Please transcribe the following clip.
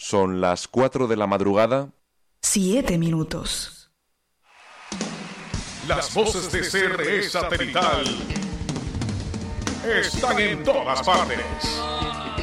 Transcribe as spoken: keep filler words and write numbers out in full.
Son las cuatro de la madrugada. Siete minutos. Las voces de C R E Satelital están en todas partes.